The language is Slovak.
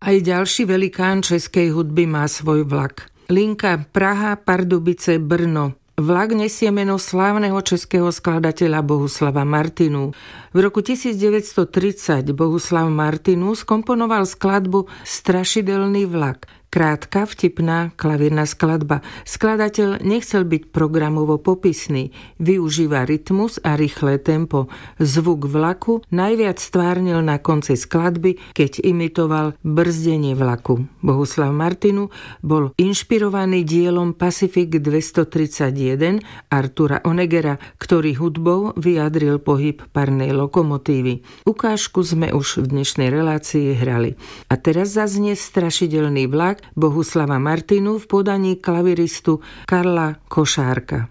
Aj ďalší velikán českej hudby má svoj vlak. Linka Praha, Pardubice, Brno. Vlak nesie meno slávneho českého skladateľa Bohuslava Martinu. V roku 1930 Bohuslav Martinu skomponoval skladbu Strašidelný vlak. Krátka, vtipná klavírna skladba. Skladateľ nechcel byť programovo popisný. Využíva rytmus a rýchle tempo. Zvuk vlaku najviac stvárnil na konci skladby, keď imitoval brzdenie vlaku. Bohuslav Martinu bol inšpirovaný dielom Pacific 231 Artura Oneggera, ktorý hudbou vyjadril pohyb parnej lokomotívy. Ukážku sme už v dnešnej relácii hrali. A teraz zaznie Strašidelný vlak Bohuslava Martinu v podaní klaviristu Karla Košárka.